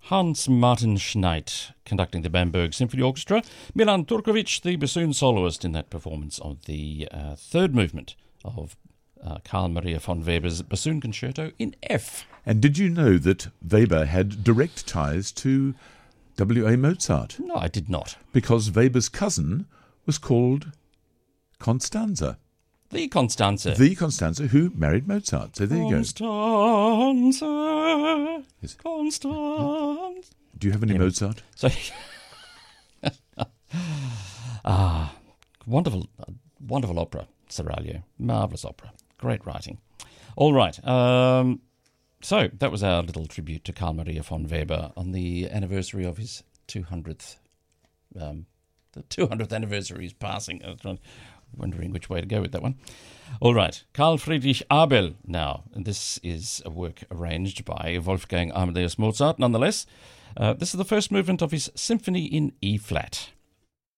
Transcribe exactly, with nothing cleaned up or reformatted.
Hans Martin Schneid conducting the Bamberg Symphony Orchestra. Milan Turkovic, the bassoon soloist in that performance of the uh, third movement of uh, Carl Maria von Weber's bassoon concerto in F. And did you know that Weber had direct ties to W A Mozart? No, I did not. Because Weber's cousin was called Constanze. The Constanze. The Constanze who married Mozart. So there you go. Constanze. Yes. Constanze. Do you have any yeah. Mozart? So, ah, wonderful, wonderful opera, Seraglio. Marvellous opera. Great writing. All right. Um, so that was our little tribute to Carl Maria von Weber on the anniversary of his two hundredth. Um, the two hundredth anniversary is passing. I was wondering which way to go with that one. All right. Carl Friedrich Abel now. And this is a work arranged by Wolfgang Amadeus Mozart, nonetheless. Uh, this is the first movement of his Symphony in E-flat.